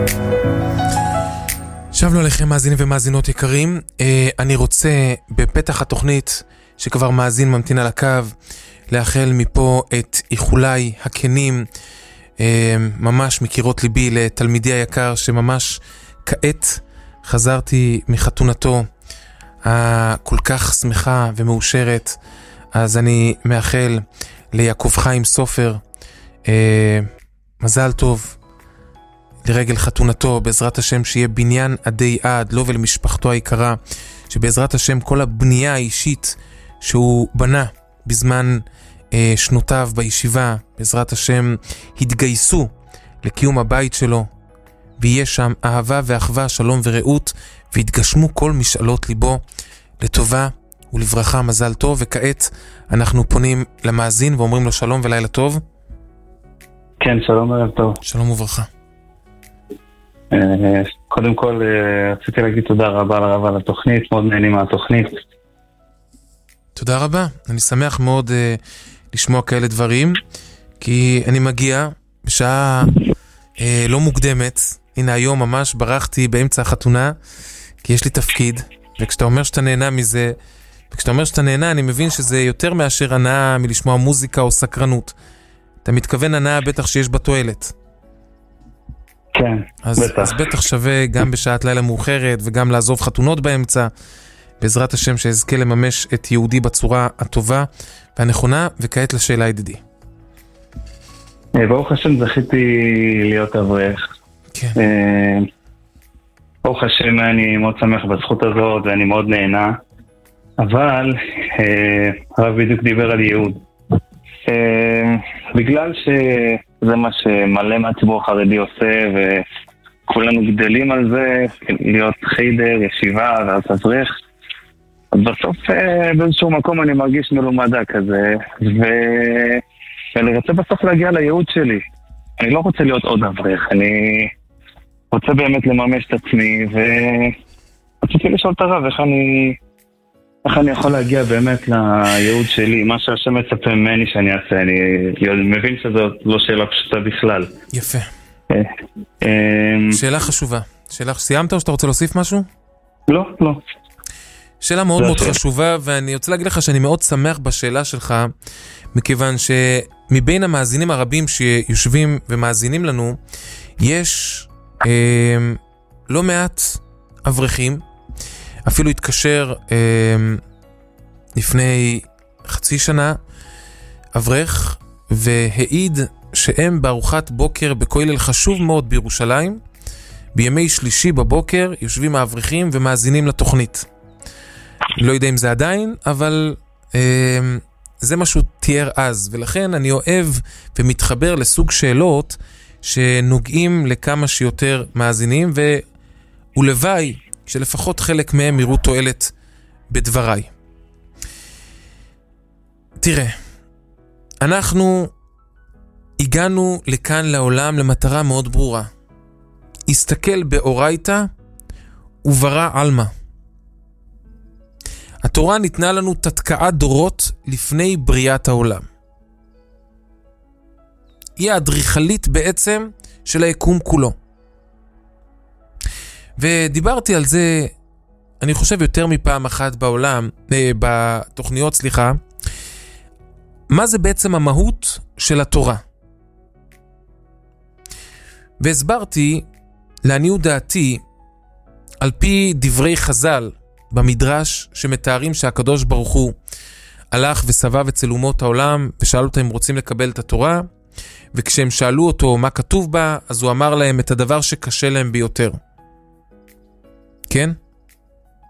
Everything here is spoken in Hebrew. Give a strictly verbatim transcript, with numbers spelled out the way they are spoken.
שבנו לכם מאזינים ומאזינות יקרים, אני רוצה בפתח התוכנית שכבר מאזין ממתין על הקו לאחל מפה את איחוליי הכנים ממש מקירות ליבי לתלמידי היקר שממש כעת חזרתי מחתונתו הכל כך שמחה ומאושרת. אז אני מאחל ליעקב חיים סופר מזל טוב לרגל חתונתו, בעזרת השם שיהיה בניין עדי עד לו ולמשפחתו היקרה, שבעזרת השם כל הבנייה האישית שהוא בנה בזמן אה, שנותיו בישיבה, בעזרת השם התגייסו לקיום הבית שלו, ויהיה שם אהבה ואחווה, שלום ורעות, והתגשמו כל משאלות ליבו לטובה ולברכה. מזל טוב. וכעת אנחנו פונים למאזין ואומרים לו שלום ולילה טוב. כן, שלום ערב טוב. שלום וברכה. קודם כל רציתי להגיד תודה רבה לרב על התוכנית, מאוד נהנים מהתוכנית. תודה רבה, אני שמח מאוד uh, לשמוע כאלה דברים, כי אני מגיע בשעה uh, לא מוקדמת. הנה היום ממש ברחתי באמצע החתונה, כי יש לי תפקיד, וכשאתה אומר שאתה נהנה מזה, וכשאתה אומר שאתה נהנה, אני מבין שזה יותר מאשר הנאה מלשמוע מוזיקה או סקרנות. אתה מתכוון הנאה בטח שיש בה תועלת. כן, אז, בטח. אז בטח שווה גם בשעת לילה מאוחרת וגם לעזוב חתונות באמצע, בעזרת השם שאזכה לממש את יהודי בצורה הטובה והנכונה. וכעת לשאלה ידידי. ברוך השם זכיתי להיות אברך. כן. ברוך השם אני מאוד שמח בזכות הזאת ואני מאוד נהנה, אבל הרב בדיוק דיבר על ייעוד. בגלל שזה מה שמלא מהציבור החרדי עושה וכולנו גדלים על זה, להיות חיידר, ישיבה ואז אברך, אז בסוף באיזשהו מקום אני מרגיש מלומדה כזה, ואני רוצה בסוף להגיע לייעוד שלי. אני לא רוצה להיות עוד אברך, אני רוצה באמת לממש את עצמי, ורציתי לשאול את הרב איך אני איך אני יכול להגיע באמת לייעוד שלי, מה שהשם מצפה ממני שאני אעשה. אני מבין שזאת לא שאלה פשוטה בכלל. יפה. שאלה חשובה. שאלה, סיימת או שאתה רוצה להוסיף משהו? לא, לא. שאלה מאוד מאוד חשובה, ואני רוצה להגיד לך שאני מאוד שמח בשאלה שלך, מכיוון שמבין המאזינים הרבים שיושבים ומאזינים לנו, יש אה, לא מעט אברכים. אפילו התקשר אה, לפני חצי שנה אברך והעיד שהם בארוחת בוקר בכולל חשוב מאוד בירושלים, בימי שלישי בבוקר יושבים האברכים ומאזינים לתוכנית. לא יודע אם זה עדיין, אבל אה, זה משהו תיאר אז, ולכן אני אוהב ומתחבר לסוג שאלות שנוגעים לכמה שיותר מאזינים, ולוואי שלפחות חלק מהם יראו תועלת בדבריי. תראה, אנחנו הגענו לכאן לעולם למטרה מאוד ברורה. הסתכל באורייתא וברא עלמא. התורה ניתנה לנו תתקעת דורות לפני בריאת העולם. היא האדריכלית בעצם של היקום כולו. ודיברתי על זה, אני חושב יותר מפעם אחת בעולם, בתוכניות, סליחה, מה זה בעצם המהות של התורה. והסברתי, לעניות דעתי, על פי דברי חז"ל במדרש, שמתארים שהקדוש ברוך הוא הלך וסבב אצל אומות העולם, ושאל אותם אם רוצים לקבל את התורה, וכשהם שאלו אותו מה כתוב בה, אז הוא אמר להם את הדבר שקשה להם ביותר. כן?